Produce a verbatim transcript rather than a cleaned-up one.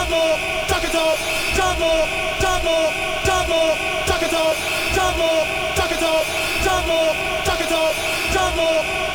double, tuck it up, double, double, double, tuck it up, double, tuck it up, double, tuck it up, double.